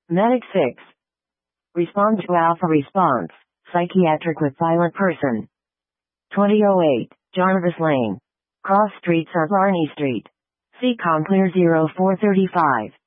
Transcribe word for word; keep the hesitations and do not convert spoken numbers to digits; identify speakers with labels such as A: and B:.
A: Medic six. Respond to Alpha Response, psychiatric with violent person. twenty oh eight, Jarvis Lane. Cross streets or Blarney Street. C-Com clear zero four thirty-five.